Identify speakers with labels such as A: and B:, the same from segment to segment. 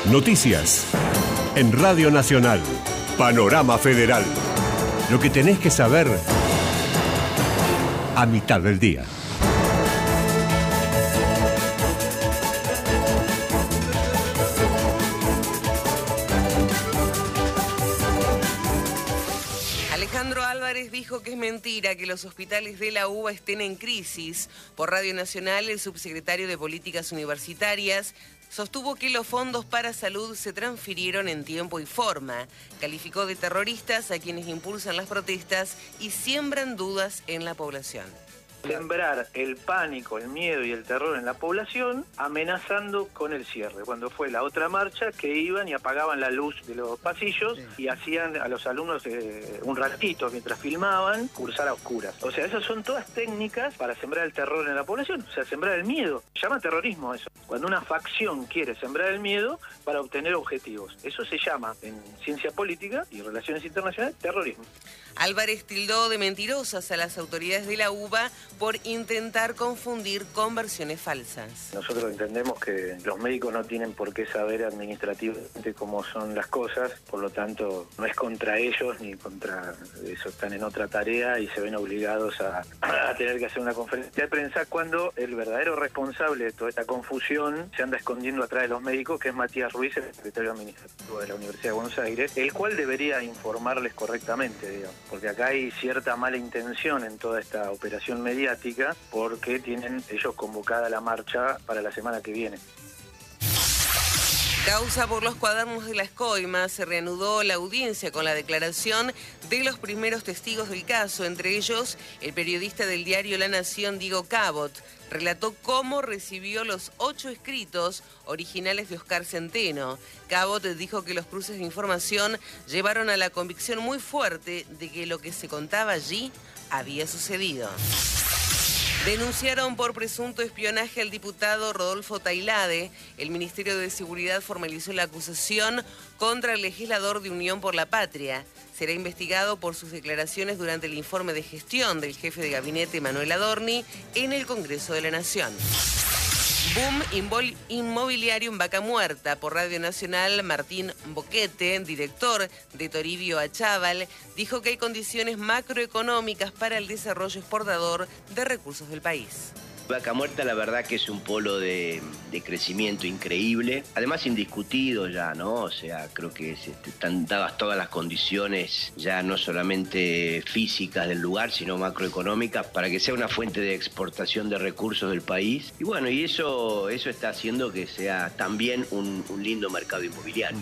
A: Noticias. En Radio Nacional. Panorama Federal. Lo que tenés que saber a mitad del día.
B: Alejandro Álvarez dijo que es mentira que los hospitales de la UBA estén en crisis. Por Radio Nacional, el subsecretario de Políticas Universitarias sostuvo que los fondos para salud se transfirieron en tiempo y forma. Calificó de terroristas a quienes impulsan las protestas y siembran dudas en la población.
C: Sembrar el pánico, el miedo y el terror en la población, amenazando con el cierre. Cuando fue la otra marcha, que iban y apagaban la luz de los pasillos y hacían a los alumnos un ratito, mientras filmaban, cursar a oscuras. O sea, esas son todas técnicas para sembrar el terror en la población, o sea, sembrar el miedo. Se llama terrorismo eso. Cuando una facción quiere sembrar el miedo para obtener objetivos. Eso se llama, en ciencia política y relaciones internacionales, terrorismo.
B: Álvarez tildó de mentirosas a las autoridades de la UBA por intentar confundir con versiones falsas.
C: Nosotros entendemos que los médicos no tienen por qué saber administrativamente cómo son las cosas, por lo tanto no es contra ellos ni contra eso, están en otra tarea y se ven obligados a tener que hacer una conferencia de prensa cuando el verdadero responsable de toda esta confusión se anda escondiendo atrás de los médicos, que es Matías Ruiz, el secretario administrativo de la Universidad de Buenos Aires, el cual debería informarles correctamente, digamos. Porque acá hay cierta mala intención en toda esta operación mediática porque tienen ellos convocada la marcha para la semana que viene.
B: Causa por los cuadernos de las coimas, se reanudó la audiencia con la declaración de los primeros testigos del caso, entre ellos el periodista del diario La Nación, Diego Cabot. Relató cómo recibió los 8 escritos originales de Oscar Centeno. Cabot dijo que los cruces de información llevaron a la convicción muy fuerte de que lo que se contaba allí había sucedido. Denunciaron por presunto espionaje al diputado Rodolfo Tailade. El Ministerio de Seguridad formalizó la acusación contra el legislador de Unión por la Patria. Será investigado por sus declaraciones durante el informe de gestión del jefe de gabinete Manuel Adorni en el Congreso de la Nación. Boom inmobiliario en Vaca Muerta. Por Radio Nacional, Martín Boquete, director de Toribio Achával, dijo que hay condiciones macroeconómicas para el desarrollo exportador de recursos del país.
D: Vaca Muerta la verdad que es un polo de crecimiento increíble, además indiscutido ya, ¿no? O sea, creo que están dadas todas las condiciones ya no solamente físicas del lugar, sino macroeconómicas para que sea una fuente de exportación de recursos del país. Y bueno, y eso está haciendo que sea también un lindo mercado inmobiliario.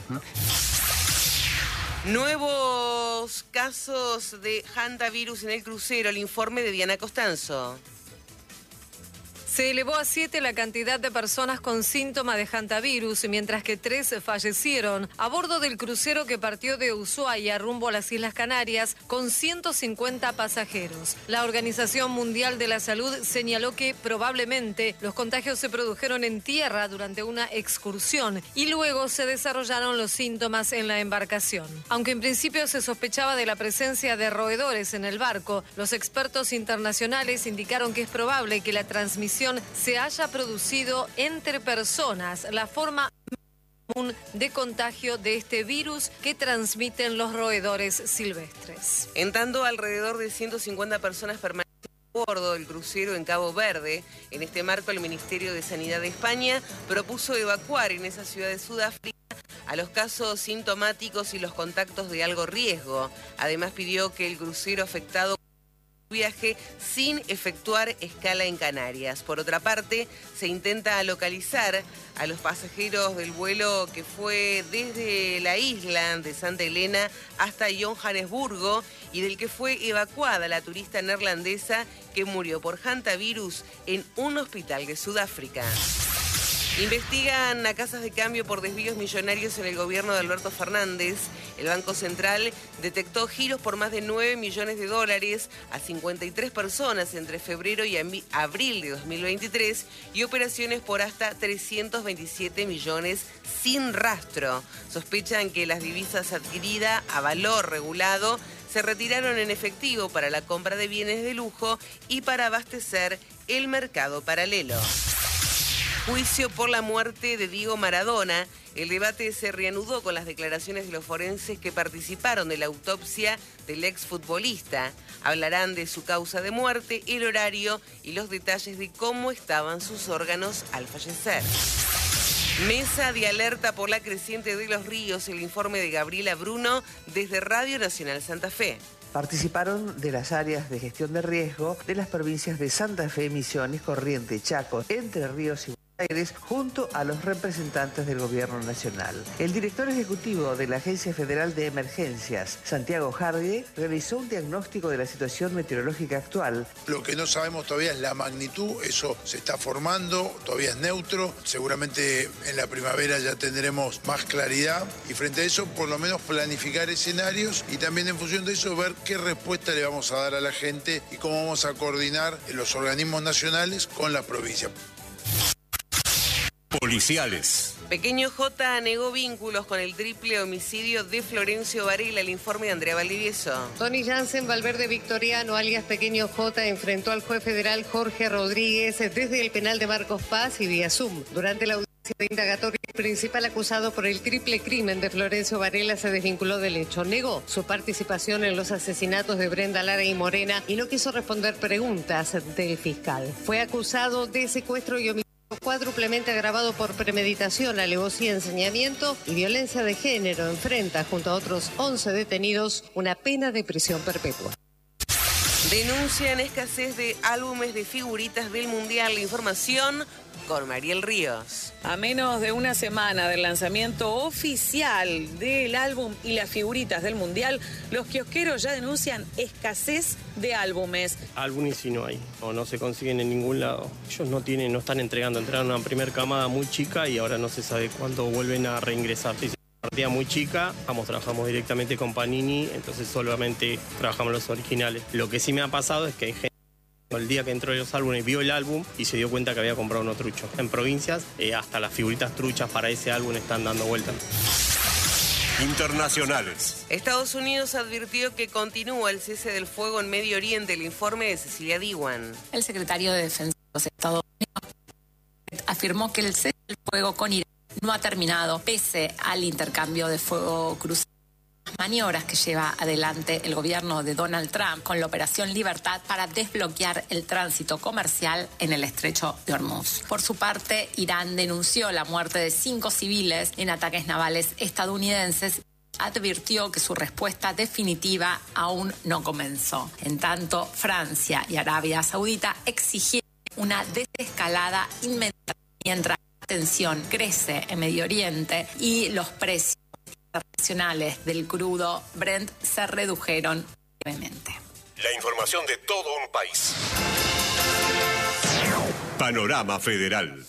B: Nuevos casos de hantavirus en el crucero, el informe de Diana Costanzo.
E: Se elevó a 7 la cantidad de personas con síntomas de hantavirus, mientras que 3 fallecieron a bordo del crucero que partió de Ushuaia rumbo a las Islas Canarias con 150 pasajeros. La Organización Mundial de la Salud señaló que probablemente los contagios se produjeron en tierra durante una excursión y luego se desarrollaron los síntomas en la embarcación. Aunque en principio se sospechaba de la presencia de roedores en el barco, los expertos internacionales indicaron que es probable que la transmisión se haya producido entre personas, la forma común de contagio de este virus que transmiten los roedores silvestres.
B: En tanto, alrededor de 150 personas permanecen a bordo del crucero en Cabo Verde. En este marco, el Ministerio de Sanidad de España propuso evacuar en esa ciudad de Sudáfrica a los casos sintomáticos y los contactos de alto riesgo. Además, pidió que el crucero afectado viaje sin efectuar escala en Canarias. Por otra parte, se intenta localizar a los pasajeros del vuelo que fue desde la isla de Santa Elena hasta Johannesburgo y del que fue evacuada la turista neerlandesa que murió por hantavirus en un hospital de Sudáfrica. Investigan a casas de cambio por desvíos millonarios en el gobierno de Alberto Fernández. El Banco Central detectó giros por más de 9 millones de dólares a 53 personas entre febrero y abril de 2023 y operaciones por hasta 327 millones sin rastro. Sospechan que las divisas adquiridas a valor regulado se retiraron en efectivo para la compra de bienes de lujo y para abastecer el mercado paralelo. Juicio por la muerte de Diego Maradona. El debate se reanudó con las declaraciones de los forenses que participaron de la autopsia del exfutbolista. Hablarán de su causa de muerte, el horario y los detalles de cómo estaban sus órganos al fallecer. Mesa de alerta por la creciente de los ríos. El informe de Gabriela Bruno desde Radio Nacional Santa Fe.
F: Participaron de las áreas de gestión de riesgo de las provincias de Santa Fe, Misiones, Corrientes, Chaco, Entre Ríos y Aires, junto a los representantes del Gobierno Nacional. El director ejecutivo de la Agencia Federal de Emergencias, Santiago Jargue, realizó un diagnóstico de la situación meteorológica actual.
G: Lo que no sabemos todavía es la magnitud, eso se está formando, todavía es neutro, seguramente en la primavera ya tendremos más claridad y frente a eso por lo menos planificar escenarios y también en función de eso ver qué respuesta le vamos a dar a la gente y cómo vamos a coordinar los organismos nacionales con las provincias.
A: Policiales.
B: Pequeño J negó vínculos con el triple homicidio de Florencio Varela. El informe de Andrea Valdivieso.
E: Tony Jansen Valverde Victoriano, alias Pequeño J, enfrentó al juez federal Jorge Rodríguez desde el penal de Marcos Paz y vía Zoom. Durante la audiencia de indagatoria, el principal acusado por el triple crimen de Florencio Varela se desvinculó del hecho. Negó su participación en los asesinatos de Brenda Lara y Morena y no quiso responder preguntas del fiscal. Fue acusado de secuestro y homicidio cuádruplemente agravado por premeditación, alevosía, ensañamiento y violencia de género. Enfrenta, junto a otros 11 detenidos, una pena de prisión perpetua.
B: Denuncian escasez de álbumes de figuritas del Mundial. La información con Mariel Ríos.
H: A menos de una semana del lanzamiento oficial del álbum y las figuritas del Mundial, los kiosqueros ya denuncian escasez de álbumes.
I: Álbumes sí no hay, no se consiguen en ningún lado. Ellos no están entregaron una primer camada muy chica y ahora no se sabe cuándo vuelven a reingresar. Sí, partida muy chica, trabajamos directamente con Panini, entonces solamente trabajamos los originales. Lo que sí me ha pasado es que hay gente el día que entró en los álbumes vio el álbum y se dio cuenta que había comprado uno trucho. En provincias hasta las figuritas truchas para ese álbum están dando vueltas.
A: Internacionales.
B: Estados Unidos advirtió que continúa el cese del fuego en Medio Oriente. El informe de Cecilia Diwan.
J: El secretario de Defensa de los Estados Unidos afirmó que el cese del fuego con Irán no ha terminado, pese al intercambio de fuego cruzado. Maniobras que lleva adelante el gobierno de Donald Trump con la Operación Libertad para desbloquear el tránsito comercial en el estrecho de Hormuz. Por su parte, Irán denunció la muerte de 5 civiles en ataques navales estadounidenses. Advirtió que su respuesta definitiva aún no comenzó. En tanto, Francia y Arabia Saudita exigieron una desescalada inmediata mientras la tensión crece en Medio Oriente y los precios internacionales del crudo Brent se redujeron levemente.
A: La información de todo un país. Panorama Federal.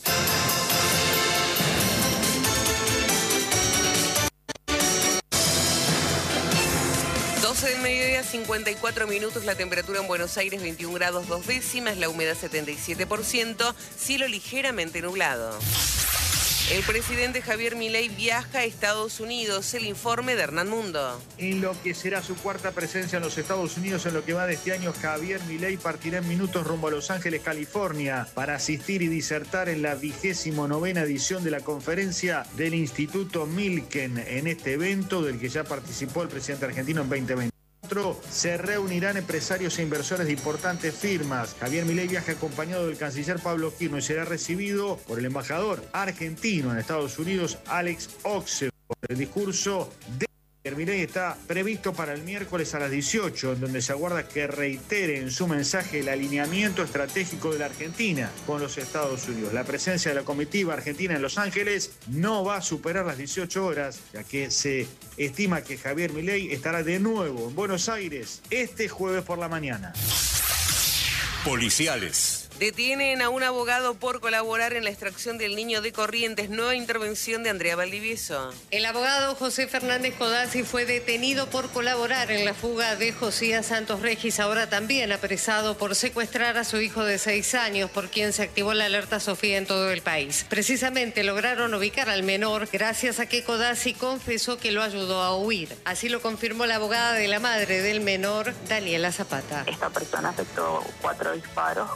B: Del mediodía, 54 minutos, la temperatura en Buenos Aires 21 grados 2 décimas, la humedad 77%, cielo ligeramente nublado. El presidente Javier Milei viaja a Estados Unidos. El informe de Hernán Mundo.
K: En lo que será su cuarta presencia en los Estados Unidos en lo que va de este año, Javier Milei partirá en minutos rumbo a Los Ángeles, California, para asistir y disertar en la 29ª edición de la conferencia del Instituto Milken. En este evento, del que ya participó el presidente argentino en 2020. Se reunirán empresarios e inversores de importantes firmas. Javier Milei viaja acompañado del canciller Pablo Quirno y será recibido por el embajador argentino en Estados Unidos, Alex Oxenford. El discurso de Javier Milei está previsto para el miércoles a las 18, en donde se aguarda que reitere en su mensaje el alineamiento estratégico de la Argentina con los Estados Unidos. La presencia de la comitiva argentina en Los Ángeles no va a superar las 18 horas, ya que se estima que Javier Milei estará de nuevo en Buenos Aires este jueves por la mañana.
A: Policiales.
B: Detienen a un abogado por colaborar en la extracción del niño de Corrientes. Nueva intervención de Andrea Valdivieso.
E: El abogado José Fernández Codazzi fue detenido por colaborar en la fuga de Josías Santos Regis, ahora también apresado por secuestrar a su hijo de 6 años, por quien se activó la alerta Sofía en todo el país. Precisamente lograron ubicar al menor gracias a que Codazzi confesó que lo ayudó a huir. Así lo confirmó la abogada de la madre del menor, Daniela Zapata.
L: Esta persona efectuó 4 disparos contra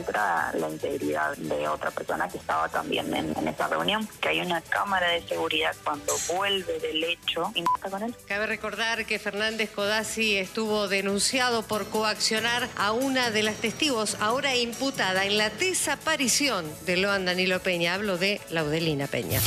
L: contra la integridad de otra persona que estaba también en esa reunión. Que hay una cámara de seguridad cuando vuelve del hecho y no está con él.
M: Cabe recordar que Fernández Codazzi estuvo denunciado por coaccionar a una de las testigos ahora imputada en la desaparición de Loan Danilo Peña. Hablo de Laudelina Peña.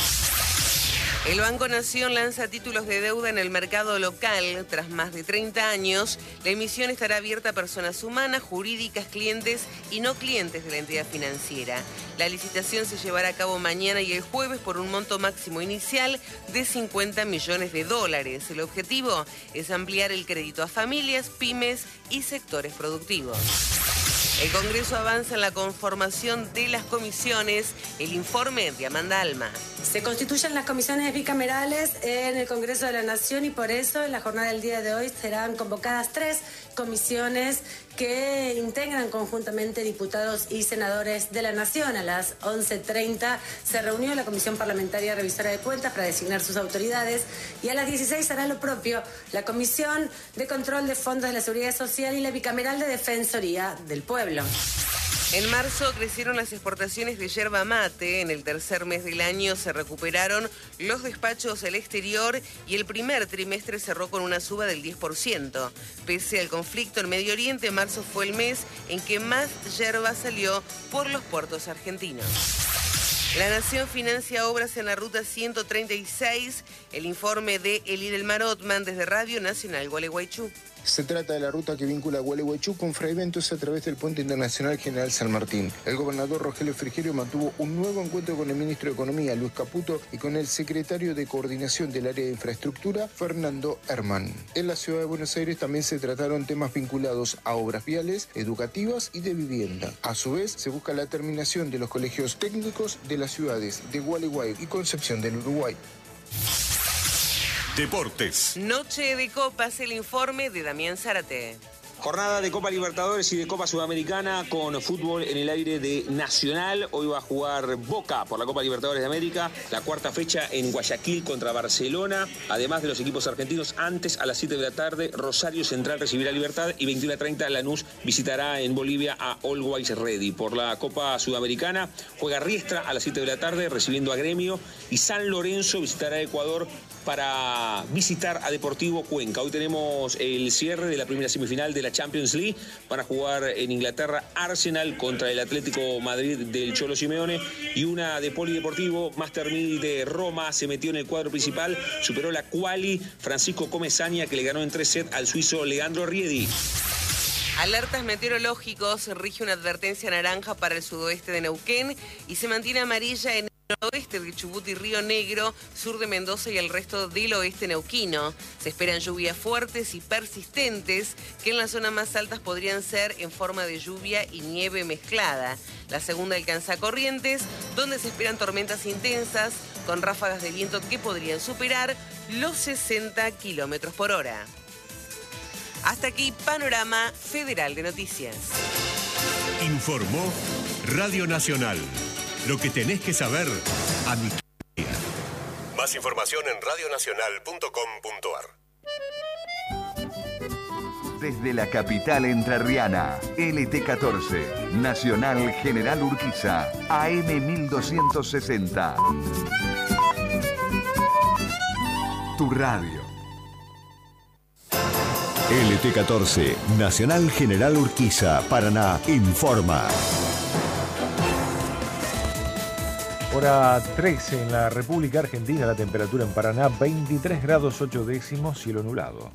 B: El Banco Nación lanza títulos de deuda en el mercado local. Tras más de 30 años, la emisión estará abierta a personas humanas, jurídicas, clientes y no clientes de la entidad financiera. La licitación se llevará a cabo mañana y el jueves por un monto máximo inicial de $50 millones. El objetivo es ampliar el crédito a familias, pymes y sectores productivos. El Congreso avanza en la conformación de las comisiones. El informe de Amanda Alma.
N: Se constituyen las comisiones bicamerales en el Congreso de la Nación y por eso en la jornada del día de hoy serán convocadas 3 comisiones que integran conjuntamente diputados y senadores de la Nación. A las 11:30 se reunió la Comisión Parlamentaria Revisora de Cuentas para designar sus autoridades y a las 16 hará lo propio la Comisión de Control de Fondos de la Seguridad Social y la Bicameral de Defensoría del Pueblo.
B: En marzo crecieron las exportaciones de yerba mate. En el tercer mes del año se recuperaron los despachos al exterior y el primer trimestre cerró con una suba del 10%. Pese al conflicto en Medio Oriente, marzo fue el mes en que más yerba salió por los puertos argentinos. La Nación financia obras en la Ruta 136. El informe de Elidelmar Othman desde Radio Nacional Gualeguaychú.
O: Se trata de la ruta que vincula Gualeguaychú con Fray Ventos a través del Puente Internacional General San Martín. El gobernador Rogelio Frigerio mantuvo un nuevo encuentro con el ministro de Economía, Luis Caputo, y con el secretario de Coordinación del Área de Infraestructura, Fernando Herman. En la ciudad de Buenos Aires también se trataron temas vinculados a obras viales, educativas y de vivienda. A su vez, se busca la terminación de los colegios técnicos de las ciudades de Gualeguay y Concepción del Uruguay.
A: Deportes.
B: Noche de Copas, el informe de Damián Zárate.
P: Jornada de Copa Libertadores y de Copa Sudamericana con fútbol en el aire de Nacional. Hoy va a jugar Boca por la Copa Libertadores de América, la cuarta fecha en Guayaquil contra Barcelona. Además de los equipos argentinos, antes a las 7 de la tarde, Rosario Central recibirá Libertad y 21:30 Lanús visitará en Bolivia a Always Ready. Por la Copa Sudamericana juega Riestra a las 7 de la tarde recibiendo a Gremio y San Lorenzo visitará a Ecuador para visitar a Deportivo Cuenca. Hoy tenemos el cierre de la primera semifinal de la Champions League. Van a jugar en Inglaterra Arsenal contra el Atlético Madrid del Cholo Simeone y una de Polideportivo. Master 1000 de Roma se metió en el cuadro principal, superó la quali Francisco Comesaña, que le ganó en 3 sets al suizo Leandro Riedi.
B: Alertas meteorológicos, rige una advertencia naranja para el sudoeste de Neuquén y se mantiene amarilla en el noroeste de Chubut y Río Negro, sur de Mendoza y el resto del oeste neuquino. Se esperan lluvias fuertes y persistentes que en las zonas más altas podrían ser en forma de lluvia y nieve mezclada. La segunda alcanza Corrientes, donde se esperan tormentas intensas con ráfagas de viento que podrían superar los 60 kilómetros por hora. Hasta aquí, Panorama Federal de Noticias.
A: Informó Radio Nacional. Lo que tenés que saber a mi día. Más información en radionacional.com.ar.
Q: Desde la capital entrerriana, LT14, Nacional General Urquiza, AM 1260. Tu radio.
A: LT14, Nacional General Urquiza, Paraná, informa.
R: Hora 13 en la República Argentina, la temperatura en Paraná 23 grados 8 décimos, cielo nublado.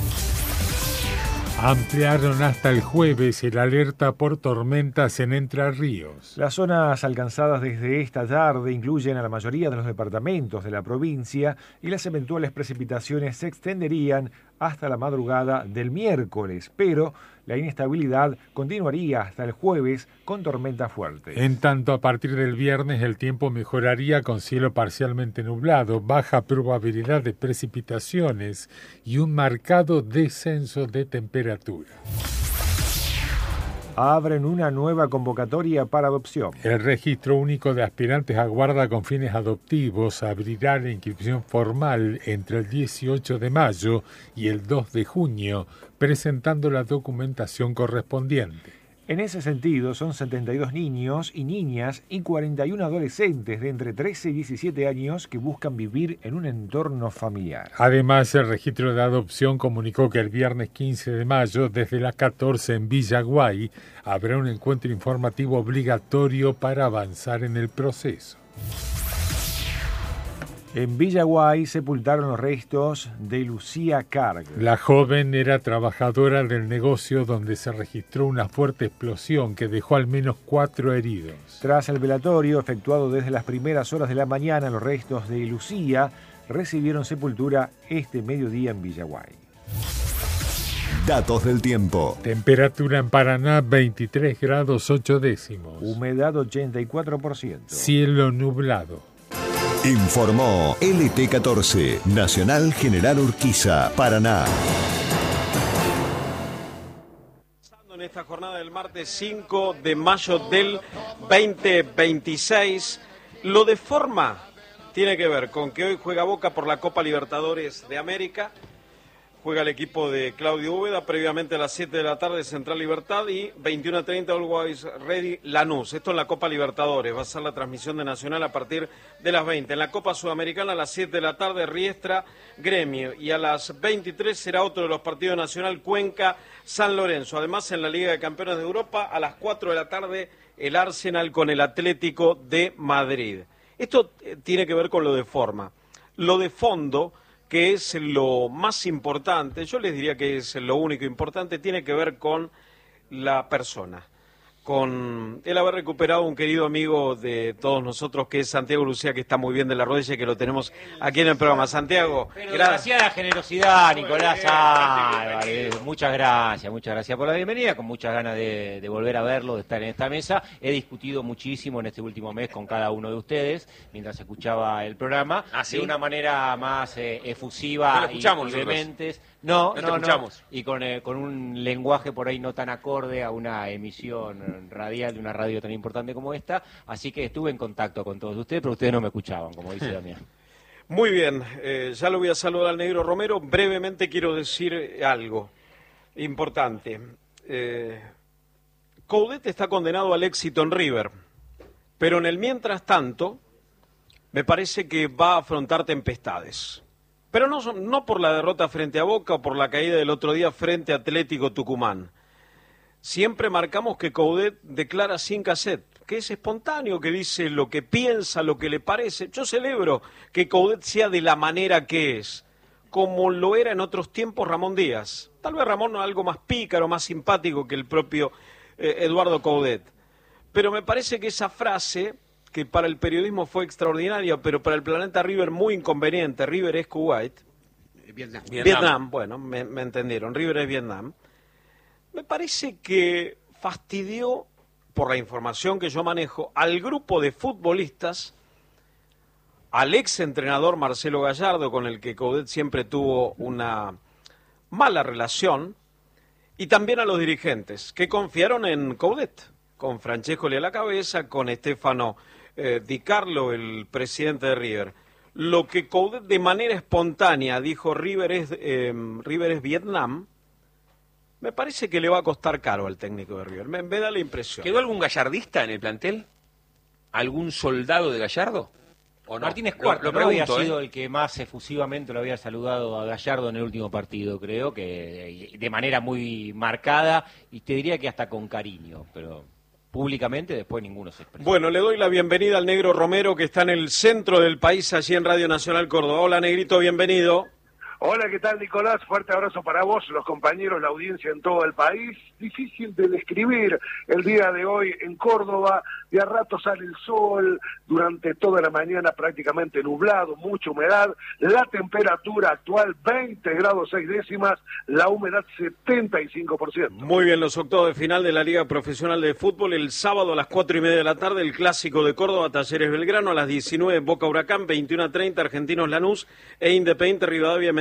S: Ampliaron hasta el jueves el alerta por tormentas en Entre Ríos.
R: Las zonas alcanzadas desde esta tarde incluyen a la mayoría de los departamentos de la provincia y las eventuales precipitaciones se extenderían hasta la madrugada del miércoles, pero la inestabilidad continuaría hasta el jueves con tormentas fuertes.
S: En tanto, a partir del viernes el tiempo mejoraría con cielo parcialmente nublado, baja probabilidad de precipitaciones y un marcado descenso de temperatura.
R: Abren una nueva convocatoria para adopción.
S: El registro único de aspirantes a guarda con fines adoptivos abrirá la inscripción formal entre el 18 de mayo y el 2 de junio, presentando la documentación correspondiente.
R: En ese sentido, son 72 niños y niñas y 41 adolescentes de entre 13 y 17 años que buscan vivir en un entorno familiar.
S: Además, el registro de adopción comunicó que el viernes 15 de mayo, desde las 14 en Villaguay, habrá un encuentro informativo obligatorio para avanzar en el proceso.
R: En Villaguay sepultaron los restos de Lucía Carg.
S: La joven era trabajadora del negocio donde se registró una fuerte explosión que dejó al menos 4 heridos.
R: Tras el velatorio efectuado desde las primeras horas de la mañana, los restos de Lucía recibieron sepultura este mediodía en Villaguay.
Q: Datos del tiempo.
S: Temperatura en Paraná 23 grados 8 décimos.
R: Humedad 84%.
S: Cielo nublado.
Q: Informó LT14, Nacional General Urquiza, Paraná.
T: En esta jornada del martes 5 de mayo del 2026, lo de forma tiene que ver con que hoy juega Boca por la Copa Libertadores de América. Juega el equipo de Claudio Úbeda, previamente a las 7 de la tarde Central Libertad y 21:30 Always Ready Lanús. Esto en la Copa Libertadores, va a ser la transmisión de Nacional a partir de las 20. En la Copa Sudamericana a las 7 de la tarde Riestra Gremio y a las 23 será otro de los partidos Nacional Cuenca San Lorenzo. Además en la Liga de Campeones de Europa a las 4 de la tarde el Arsenal con el Atlético de Madrid. Esto tiene que ver con lo de forma. Lo de fondo, que es lo más importante, yo les diría que es lo único importante, tiene que ver con la persona, con el haber recuperado un querido amigo de todos nosotros que es Santiago Lucía, que está muy bien de la rodilla y que lo tenemos aquí en el programa. Santiago,
U: pero demasiada generosidad, Nicolás Álvarez. Muchas gracias por la bienvenida, con muchas ganas de volver a verlo, de estar en esta mesa. He discutido muchísimo en este último mes con cada uno de ustedes, mientras escuchaba el programa, de una manera más efusiva y vehementes. No. Y con un lenguaje por ahí no tan acorde a una emisión radial de una radio tan importante como esta, así que estuve en contacto con todos ustedes, pero ustedes no me escuchaban, como dice Damián.
T: Muy bien, ya lo voy a saludar al Negro Romero. Brevemente quiero decir algo importante. Coudet está condenado al éxito en River, pero en el mientras tanto me parece que va a afrontar tempestades. Pero no por la derrota frente a Boca o por la caída del otro día frente a Atlético Tucumán. Siempre marcamos que Coudet declara sin cassette, que es espontáneo, que dice lo que piensa, lo que le parece. Yo celebro que Coudet sea de la manera que es, como lo era en otros tiempos Ramón Díaz. Tal vez Ramón no algo más pícaro, más simpático que el propio Eduardo Coudet. Pero me parece que esa frase, que para el periodismo fue extraordinaria, pero para el planeta River muy inconveniente. River es Kuwait. Vietnam, bueno, me entendieron. River es Vietnam. Me parece que fastidió, por la información que yo manejo, al grupo de futbolistas, al ex entrenador Marcelo Gallardo, con el que Coudet siempre tuvo una mala relación, y también a los dirigentes, que confiaron en Coudet, con Francescoli a la cabeza, con Stefano Di Carlo, el presidente de River. Lo que Coudet de manera espontánea dijo River es Vietnam, me parece que le va a costar caro al técnico de River. Me da la impresión.
V: ¿Quedó algún gallardista en el plantel? ¿Algún soldado de Gallardo? ¿O no?
U: Martínez Cuarto no había sido el que más efusivamente lo había saludado a Gallardo en el último partido, creo, que de manera muy marcada, y te diría que hasta con cariño, pero públicamente después ninguno se expresó.
T: Bueno, le doy la bienvenida al Negro Romero, que está en el centro del país, allí en Radio Nacional Córdoba. Hola, Negrito, bienvenido.
W: Hola, ¿qué tal, Nicolás? Fuerte abrazo para vos, los compañeros, la audiencia en todo el país. Difícil de describir el día de hoy en Córdoba. De a rato sale el sol, durante toda la mañana prácticamente nublado, mucha humedad. La temperatura actual 20 grados 6 décimas, la humedad 75%.
T: Muy bien, los octavos de final de la Liga Profesional de Fútbol. El sábado a las 4:30 de la tarde, el Clásico de Córdoba, Talleres Belgrano. A las 19, Boca Huracán, 21:30, Argentinos Lanús e Independiente Rivadavia Mendoza.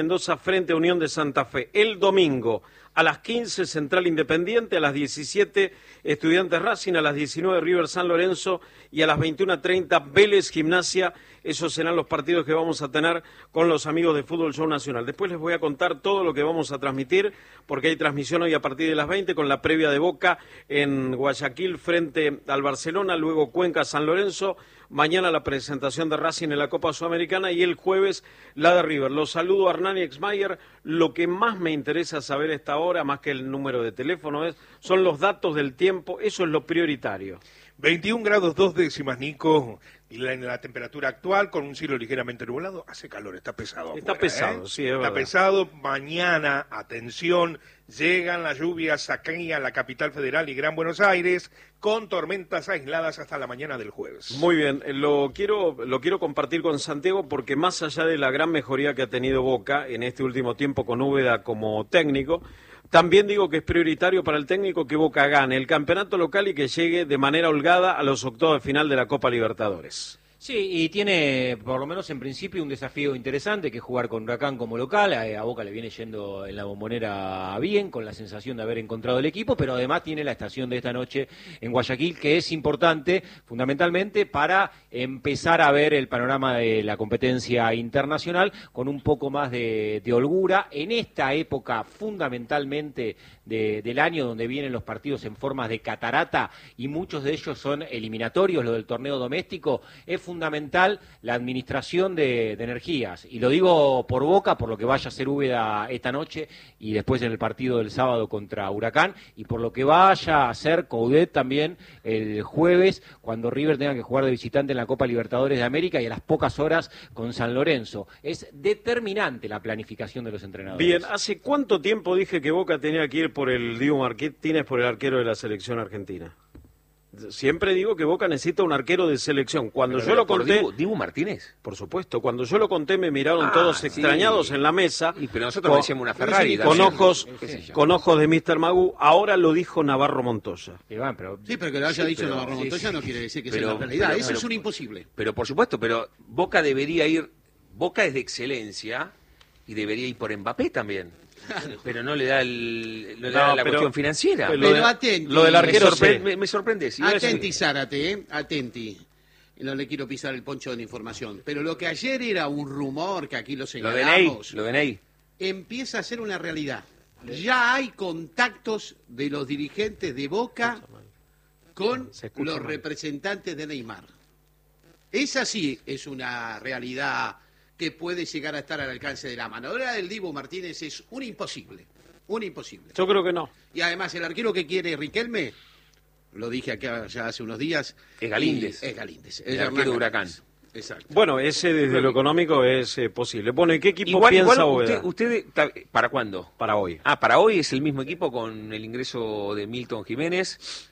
T: Mendoza frente a Unión de Santa Fe. El domingo a las 15 Central Independiente, a las 17 Estudiantes Racing, a las 19 River San Lorenzo y a las 21:30 Vélez Gimnasia. Esos serán los partidos que vamos a tener con los amigos de Fútbol Show Nacional. Después les voy a contar todo lo que vamos a transmitir, porque hay transmisión hoy a partir de las 20 con la previa de Boca en Guayaquil frente al Barcelona, luego Cuenca San Lorenzo, mañana la presentación de Racing en la Copa Sudamericana y el jueves la de River. Los saludo a Hernán Exmayer. Lo que más me interesa saber a esta hora, más que el número de teléfono, son los datos del tiempo. Eso es lo prioritario.
C: 21 grados 2 décimas, Nico, en la temperatura actual, con un cielo ligeramente nublado. Hace calor, está pesado.
T: Está
C: afuera,
T: pesado, sí, es
C: está
T: verdad.
C: pesado. Mañana, atención, llegan las lluvias aquí a la capital federal y Gran Buenos Aires, con tormentas aisladas hasta la mañana del jueves.
T: Muy bien, lo quiero compartir con Santiago, porque más allá de la gran mejoría que ha tenido Boca en este último tiempo con Úbeda como técnico, también digo que es prioritario para el técnico que Boca gane el campeonato local y que llegue de manera holgada a los octavos de final de la Copa Libertadores.
U: Sí, y tiene, por lo menos en principio, un desafío interesante, que es jugar con Huracán como local. A Boca le viene yendo en la Bombonera bien, con la sensación de haber encontrado el equipo, pero además tiene la estación de esta noche en Guayaquil, que es importante, fundamentalmente, para empezar a ver el panorama de la competencia internacional con un poco más de holgura, en esta época fundamentalmente del año, donde vienen los partidos en formas de catarata, y muchos de ellos son eliminatorios, lo del torneo doméstico. Es fundamental la administración de energías, y lo digo por Boca, por lo que vaya a hacer Úbeda esta noche y después en el partido del sábado contra Huracán, y por lo que vaya a hacer Coudet también el jueves, cuando River tenga que jugar de visitante en la Copa Libertadores de América, y a las pocas horas con San Lorenzo. Es determinante la planificación de los entrenadores.
T: Bien, ¿hace cuánto tiempo dije que Boca tenía que ir por el Dibu Martínez, por el arquero de la selección argentina? Siempre digo que Boca necesita un arquero de selección. Cuando yo lo conté...
V: ¿Dibu Martínez?
T: Por supuesto. Cuando yo lo conté me miraron todos extrañados en la mesa.
V: Pero nosotros decíamos una Ferrari.
T: Con ojos de Mr. Magoo. Ahora lo dijo Navarro Montoya.
D: Sí, pero que lo haya dicho Navarro Montoya no quiere decir que sea la realidad. Eso es un imposible.
V: Pero por supuesto, pero Boca debería ir... Boca es de excelencia y debería ir por Mbappé también. Pero no le da la cuestión financiera.
D: Pero atenti.
T: Lo del arquero
V: me sorprende. Si
D: atenti, Zárate, atenti. No le quiero pisar el poncho de la información. Pero lo que ayer era un rumor, que aquí lo señalamos,
V: lo de Ney,
D: empieza a ser una realidad. Ya hay contactos de los dirigentes de Boca con los representantes de Neymar. Esa sí es una realidad que puede llegar a estar al alcance de la mano. Ahora del Dibu Martínez es un imposible.
T: Yo creo que no.
D: Y además el arquero que quiere Riquelme, lo dije aquí ya hace unos días,
V: es Galíndez.
D: El
V: arquero de Huracán.
D: Exacto.
T: Bueno, ese desde lo económico es posible. Bueno, ¿y qué equipo piensa
V: usted ¿para cuándo?
T: Para hoy.
V: Para hoy es el mismo equipo, con el ingreso de Milton Jiménez,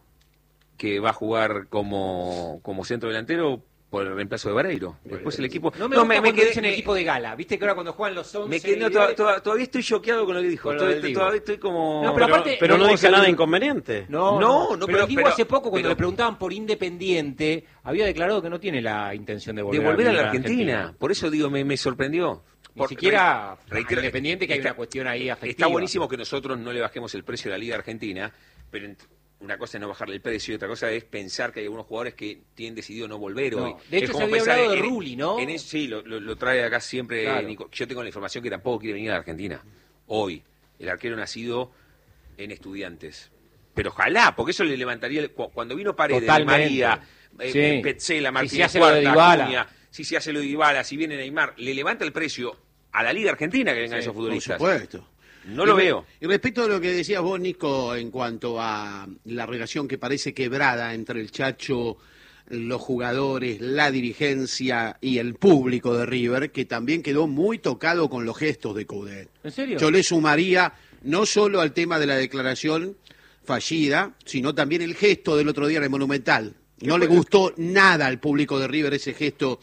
V: que va a jugar como centro delantero por el reemplazo de Vareiro. Después el equipo...
U: me quedé en el equipo de gala. Viste que ahora cuando juegan los 11...
V: Todavía estoy choqueado con lo que dijo. Todavía estoy como...
T: Pero no dice nada inconveniente.
U: Pero el Dibu hace poco, cuando le preguntaban por Independiente, había declarado que no tiene la intención de volver
V: a la Argentina. Por eso digo, me sorprendió.
U: Ni siquiera Independiente, que hay una cuestión ahí afectiva.
V: Está buenísimo que nosotros no le bajemos el precio de la Liga Argentina, pero... Una cosa es no bajarle el precio y otra cosa es pensar que hay algunos jugadores que tienen decidido no volver hoy.
U: De hecho, se había hablado de Rulli, ¿no?
V: Sí, lo trae acá siempre, claro. Nico. Yo tengo la información que tampoco quiere venir a la Argentina. Hoy, el arquero nacido en Estudiantes. Pero ojalá, porque eso le levantaría... Cuando vino Paredes, María, Petzela, Martínez, Cuarta, si se hace lo de Dybala, si viene Neymar, le levanta el precio a la Liga Argentina que vengan esos futbolistas.
D: Por supuesto.
V: No lo veo.
D: Y respecto a lo que decías vos, Nico, en cuanto a la relación que parece quebrada entre el Chacho, los jugadores, la dirigencia y el público de River, que también quedó muy tocado con los gestos de Coudet.
U: ¿En serio?
D: Yo le sumaría no solo al tema de la declaración fallida, sino también el gesto del otro día en el Monumental. No le gustó nada al público de River ese gesto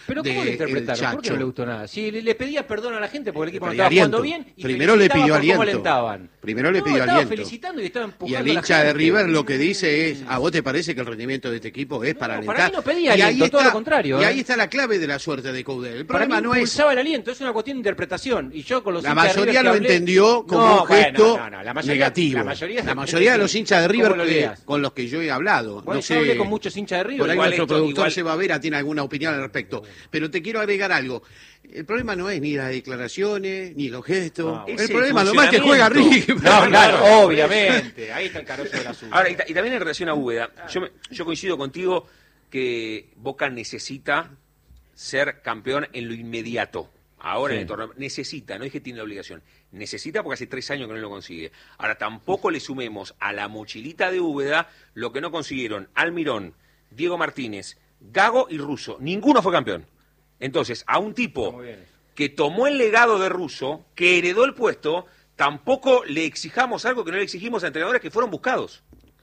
U: ¿Pero cómo lo interpretaron? ¿Por qué no le gustó nada? Si le pedía perdón a la gente porque el equipo no estaba jugando bien y
D: primero le pidió aliento.
U: ¿Cómo alentaban?
D: Primero le pidió
U: estaba
D: aliento.
U: Felicitando y estaba empujando
D: y el
U: a la
D: hincha de
U: gente.
D: River lo que dice es, ¿a vos te parece que el rendimiento de este equipo es para alentar?
U: Para mí no pedía aliento, todo lo contrario.
D: Y ahí está la clave de la suerte de Coudet. El
U: Para
D: problema
U: mí
D: no es...
U: impulsaba el aliento, es una cuestión de interpretación. Y yo con los
D: La
U: hinchas de
D: mayoría
U: River
D: lo
U: que hablé-
D: entendió como un gesto
U: la mayoría,
D: negativo.
U: La
D: mayoría de los hinchas de River
U: ¿Cómo lo leas?
D: con los que yo he hablado.
U: Bueno,
D: No
U: yo hablé
D: sé,
U: con muchos hinchas de River.
D: por ahí
U: igual
D: nuestro
U: esto,
D: productor
U: igual-
D: Seba Vera tiene alguna opinión al respecto. Pero te quiero agregar algo. El problema no es ni las declaraciones, ni los gestos.
V: Es
D: El
V: el
D: problema lo más que juega River.
U: No, claro, obviamente. Ahí está el carozo del asunto.
V: Ahora, y también en relación a Úbeda, yo coincido contigo que Boca necesita ser campeón en lo inmediato. Ahora en el torneo. Necesita, no es que tiene la obligación. Necesita porque hace 3 años que no lo consigue. Ahora, tampoco le sumemos a la mochilita de Úbeda lo que no consiguieron Almirón, Diego Martínez, Gago y Russo. Ninguno fue campeón. Entonces, a un tipo que tomó el legado de Russo, que heredó el puesto, tampoco le exijamos algo que no le exigimos a entrenadores que fueron buscados.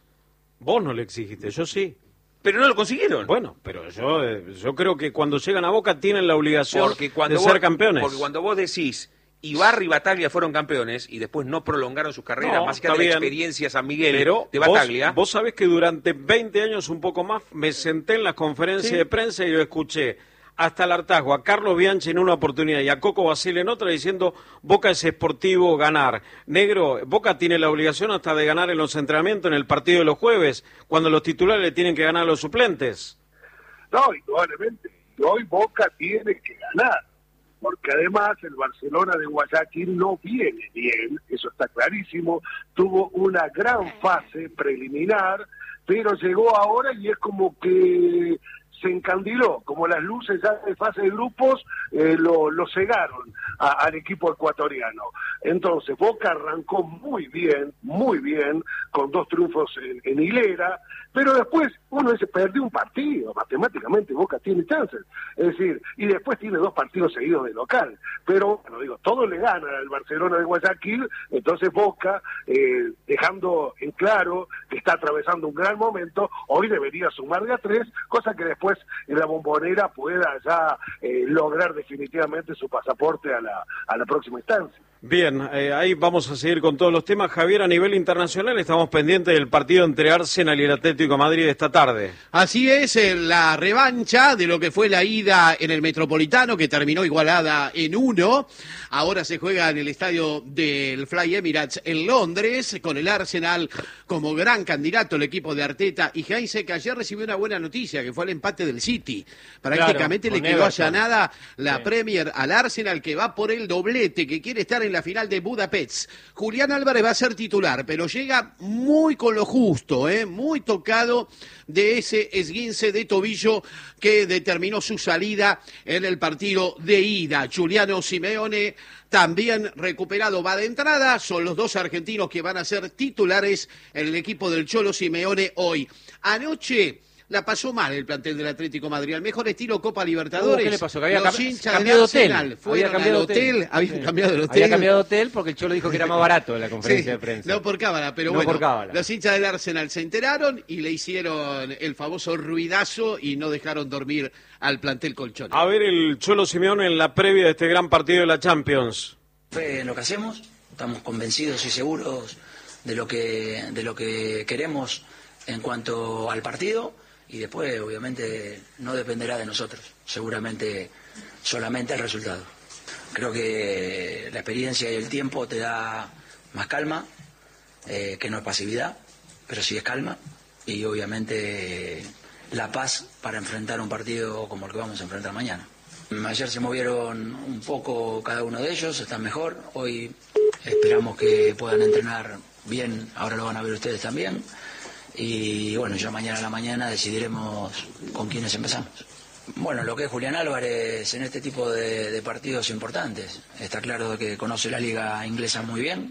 T: Vos no le exigiste, yo sí.
V: Pero no lo consiguieron.
T: Bueno, pero yo creo que cuando llegan a Boca tienen la obligación de
V: vos,
T: ser campeones.
V: Porque cuando vos decís, Ibarra y Bataglia fueron campeones y después no prolongaron sus carreras,
T: No,
V: más allá
T: está
V: de la
T: bien.
V: experiencia San Miguel
T: Pero
V: de Bataglia.
T: vos sabés que durante 20 años, un poco más, me senté en las conferencias
V: Sí.
T: de prensa y lo escuché hasta el hartazgo a Carlos Bianchi en una oportunidad y a Coco Basile en otra diciendo Boca es esportivo ganar. Negro, Boca tiene la obligación hasta de ganar en los entrenamientos en el partido de los jueves, cuando los titulares le tienen que ganar a los suplentes.
W: No, indudablemente. Y hoy Boca tiene que ganar. Porque además el Barcelona de Guayaquil no viene bien, eso está clarísimo. Tuvo una gran fase preliminar, pero llegó ahora y es como que se encandiló, como las luces ya de fase de grupos lo cegaron al equipo ecuatoriano. Entonces Boca arrancó muy bien, con 2 triunfos en hilera, pero después uno dice, perdió un partido, matemáticamente Boca tiene chances, es decir, y después tiene 2 partidos seguidos de local, pero bueno, digo, todo le gana al Barcelona de Guayaquil, entonces Boca, dejando en claro que está atravesando un gran momento, hoy debería sumar de a 3, cosa que después en la Bombonera pueda ya lograr definitivamente su pasaporte a la próxima instancia.
T: Bien, ahí vamos a seguir con todos los temas. Javier, a nivel internacional estamos pendientes del partido entre Arsenal y el Atlético de Madrid esta tarde.
D: Así es, la revancha de lo que fue la ida en el Metropolitano, que terminó igualada en 1. Ahora se juega en el estadio del Fly Emirates en Londres, con el Arsenal como gran candidato, el equipo de Arteta y Heinze, que ayer recibió una buena noticia, que fue el empate del City. Prácticamente
U: Claro,
D: le quedó
U: Everton.
D: allanada la Premier al Arsenal, que va por el doblete, que quiere estar en la final de Budapest. Julián Álvarez va a ser titular, pero llega muy con lo justo, muy tocado de ese esguince de tobillo que determinó su salida en el partido de ida. Giuliano Simeone también recuperado, va de entrada. Son los 2 argentinos que van a ser titulares en el equipo del Cholo Simeone hoy. Anoche la pasó mal el plantel del Atlético de Madrid, al mejor estilo Copa Libertadores.
U: ¿Qué le pasó? Que había
D: Los hinchas
U: cambiado
D: del
U: de hotel.
D: Arsenal fueron al hotel, habían
U: Sí.
D: cambiado el hotel.
U: Había cambiado de hotel porque el Cholo dijo que era más barato en la conferencia de prensa.
D: No por cábala, pero
U: No
D: bueno,
U: por cábala.
D: los hinchas del Arsenal se enteraron y le hicieron el famoso ruidazo y no dejaron dormir al plantel colchonero.
T: A ver el Cholo Simeone en la previa de este gran partido de la Champions.
F: Fe en lo que hacemos, estamos convencidos y seguros de lo que queremos en cuanto al partido, y después obviamente no dependerá de nosotros, seguramente solamente el resultado. Creo que la experiencia y el tiempo te da más calma, que no es pasividad, pero sí es calma, y obviamente la paz para enfrentar un partido como el que vamos a enfrentar mañana. Ayer se movieron un poco cada uno de ellos, están mejor. Hoy esperamos que puedan entrenar bien, ahora lo van a ver ustedes también. Y bueno, ya mañana a la mañana decidiremos con quiénes empezamos. Bueno, lo que es Julián Álvarez en este tipo de partidos importantes. Está claro que conoce la liga inglesa muy bien.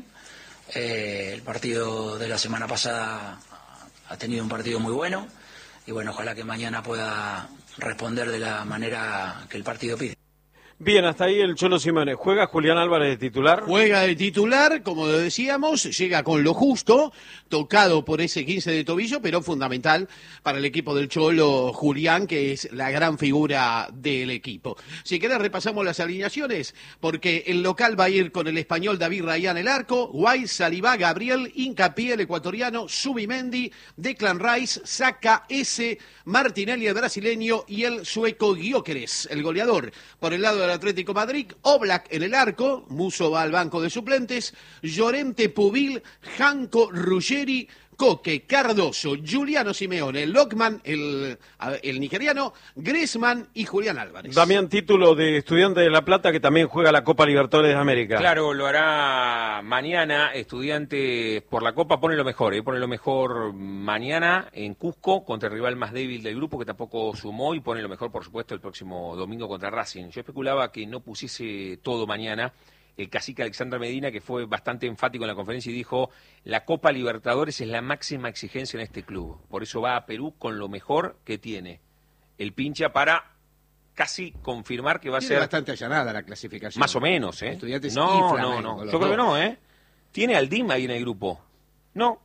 F: El partido de la semana pasada ha tenido un partido muy bueno. Y bueno, ojalá que mañana pueda responder de la manera que el partido pide.
T: Bien, hasta ahí el Cholo Simeone. ¿Juega Julián Álvarez de titular?
D: Juega de titular, como lo decíamos, llega con lo justo, tocado por ese 15 de tobillo, pero fundamental para el equipo del Cholo Julián, que es la gran figura del equipo. Si querés repasamos las alineaciones, porque el local va a ir con el español David Raya en el arco, Guay, Salivá, Gabriel, Hincapié, el ecuatoriano, Subimendi, Declan Rice, Saka, S, Martinelli, el brasileño, y el sueco Gyökeres, el goleador. Por el lado del Atlético Madrid, Oblak en el arco, Musso va al banco de suplentes, Llorente, Pubil, Janko, Ruggeri, Coque, Cardoso, Giuliano Simeone, Lockman, el nigeriano, Griezmann y Julián Álvarez.
T: Damián, título de Estudiante de La Plata, que también juega la Copa Libertadores de América.
V: Claro, lo hará mañana. Estudiantes por la Copa pone lo mejor mañana en Cusco contra el rival más débil del grupo, que tampoco sumó, y pone lo mejor, por supuesto, el próximo domingo contra Racing. Yo especulaba que no pusiese todo mañana el cacique Alexander Medina, que fue bastante enfático en la conferencia y dijo: la Copa Libertadores es la máxima exigencia en este club, por eso va a Perú con lo mejor que tiene el pincha, para casi confirmar que va a ser
D: bastante allanada la clasificación.
V: Más o menos,
D: Estudiantes
V: no. Yo creo que no, Tiene al DIM ahí en el grupo. No.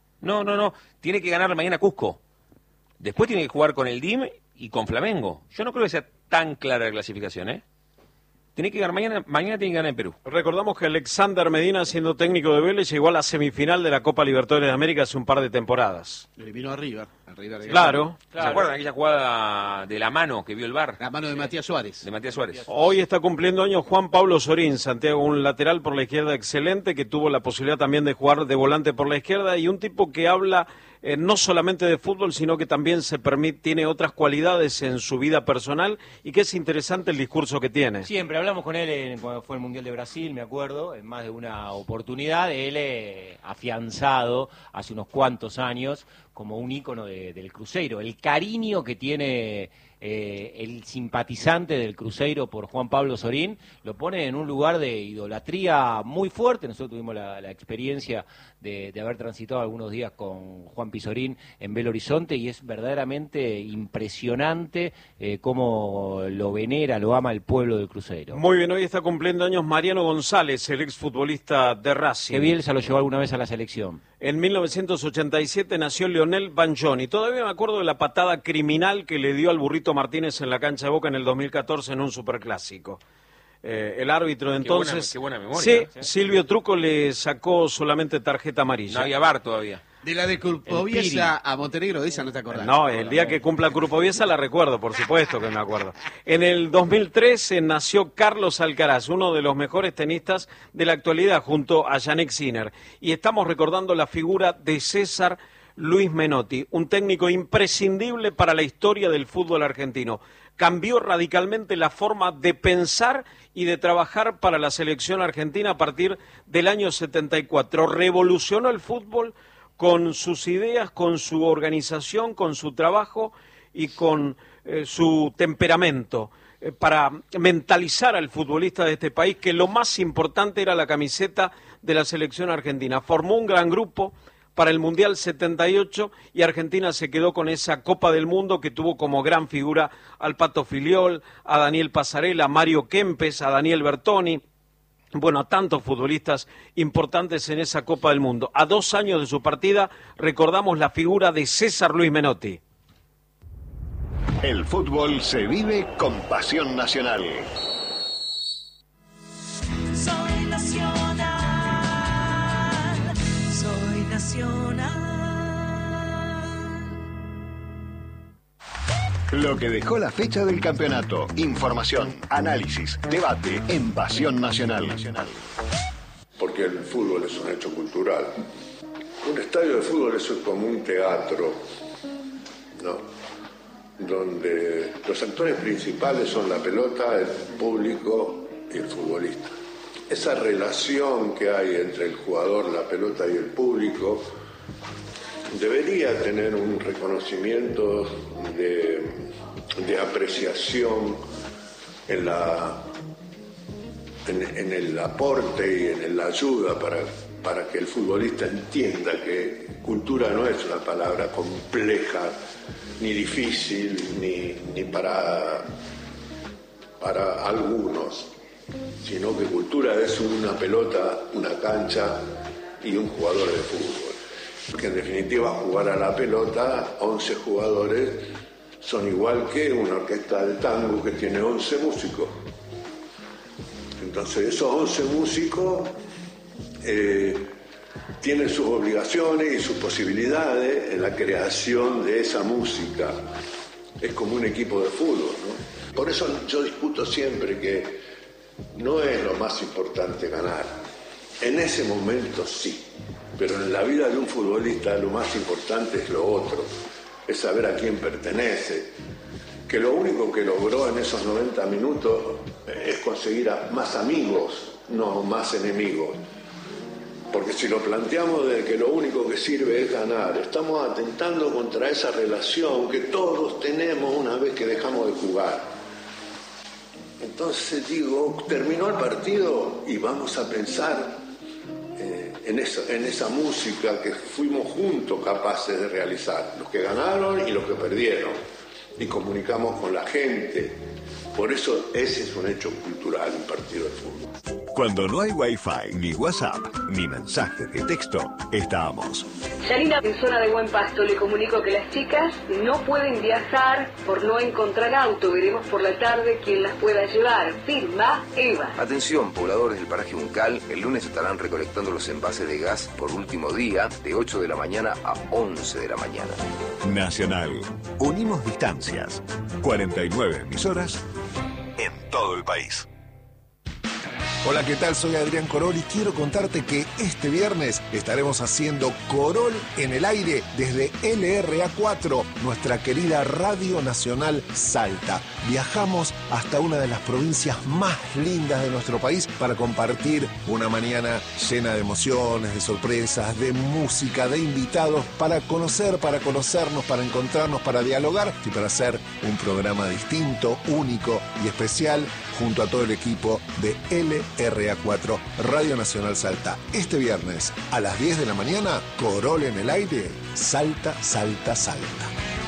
V: Tiene que ganar mañana Cusco. Después tiene que jugar con el DIM y con Flamengo. Yo no creo que sea tan clara la clasificación, Tiene que ganar mañana tiene que ganar en Perú.
T: Recordamos que Alexander Medina, siendo técnico de Vélez, llegó a la semifinal de la Copa Libertadores de América hace un par de temporadas.
D: Le vino a River.
T: Claro.
V: ¿Se acuerdan aquella jugada de la mano que vio el VAR?
D: La mano de Matías Suárez.
T: Hoy está cumpliendo años Juan Pablo Sorín, Santiago, un lateral por la izquierda excelente, que tuvo la posibilidad también de jugar de volante por la izquierda, y un tipo que habla no solamente de fútbol, sino que también tiene otras cualidades en su vida personal, y que es interesante el discurso que tiene.
U: Siempre hablamos con él cuando fue el Mundial de Brasil, me acuerdo, en más de una oportunidad. Él afianzado hace unos cuantos años como un ícono del Cruzeiro, el cariño que tiene el simpatizante del Cruzeiro por Juan Pablo Sorín lo pone en un lugar de idolatría muy fuerte. Nosotros tuvimos la experiencia de haber transitado algunos días con Juan Pizorín en Belo Horizonte, y es verdaderamente impresionante cómo lo venera, lo ama el pueblo del Cruzeiro.
T: Muy bien, hoy está cumpliendo años Mariano González, el exfutbolista de Racing.
U: Que Bielsa lo llevó alguna vez a la selección.
T: En 1987 nació Lionel Banjoni. Todavía me acuerdo de la patada criminal que le dio al Burrito Martínez en la cancha de Boca en el 2014 en un superclásico. El árbitro de entonces,
V: qué buena memoria.
T: Sí, Silvio Truco le sacó solamente tarjeta amarilla.
V: No había VAR todavía.
D: De la de Curpoviesa a Montenegro, de esa no te acordás.
T: No, el día que cumpla Curpoviesa la recuerdo, por supuesto que me acuerdo. En el 2013 nació Carlos Alcaraz, uno de los mejores tenistas de la actualidad, junto a Yannick Sinner. Y estamos recordando la figura de César Luis Menotti, un técnico imprescindible para la historia del fútbol argentino. Cambió radicalmente la forma de pensar y de trabajar para la selección argentina a partir del año 74. Revolucionó el fútbol con sus ideas, con su organización, con su trabajo y con su temperamento, para mentalizar al futbolista de este país que lo más importante era la camiseta de la selección argentina. Formó un gran grupo para el Mundial 78 y Argentina se quedó con esa Copa del Mundo que tuvo como gran figura al Pato Filiol, a Daniel Pasarela, a Mario Kempes, a Daniel Bertoni, bueno, a tantos futbolistas importantes en esa Copa del Mundo. A 2 años de su partida recordamos la figura de César Luis Menotti.
Q: El fútbol se vive con pasión nacional.
G: Soy nacional, soy nacional.
Q: Lo que dejó la fecha del campeonato. Información, análisis, debate en Pasión Nacional.
H: Porque el fútbol es un hecho cultural. Un estadio de fútbol es como un teatro, ¿no? Donde los actores principales son la pelota, el público y el futbolista. Esa relación que hay entre el jugador, la pelota y el público debería tener un reconocimiento de apreciación en el aporte y en la ayuda para que el futbolista entienda que cultura no es una palabra compleja ni difícil ni para algunos. sino que cultura es una pelota, una cancha y un jugador de fútbol. Porque en definitiva jugar a la pelota, 11 jugadores son igual que una orquesta de tango que tiene 11 músicos. Entonces esos 11 músicos tienen sus obligaciones y sus posibilidades en la creación de esa música. Es como un equipo de fútbol, ¿no? Por eso yo discuto siempre que no es lo más importante ganar. En ese momento sí, pero en la vida de un futbolista lo más importante es lo otro, es saber a quién pertenece, que lo único que logró en esos 90 minutos es conseguir más amigos, no más enemigos. Porque si lo planteamos de que lo único que sirve es ganar, estamos atentando contra esa relación que todos tenemos una vez que dejamos de jugar. Entonces digo, terminó el partido y vamos a pensar en esa música que fuimos juntos capaces de realizar, los que ganaron y los que perdieron, y comunicamos con la gente. Por eso ese es un hecho cultural, un partido de fútbol.
A: Cuando no hay Wi-Fi, ni WhatsApp, ni mensajes de texto, estamos.
I: Yanina, en zona de Buen Pasto, le comunico que las chicas no pueden viajar por no encontrar auto. Veremos por la tarde quién las pueda llevar. Firma Eva.
J: Atención, pobladores del paraje Uncal, el lunes estarán recolectando los envases de gas por último día, de 8 de la mañana a 11 de la mañana.
A: Nacional. Unimos distancias. 49 emisoras en todo el país.
K: Hola, ¿qué tal? Soy Adrián Corol y quiero contarte que este viernes estaremos haciendo Corol en el aire desde LRA4, nuestra querida Radio Nacional Salta. Viajamos hasta una de las provincias más lindas de nuestro país para compartir una mañana llena de emociones, de sorpresas, de música, de invitados, para conocer, para conocernos, para encontrarnos, para dialogar y para hacer un programa distinto, único y especial junto a todo el equipo de LRA4 Radio Nacional Salta. Este viernes a las 10 de la mañana, Corol en el aire, Salta, Salta, Salta.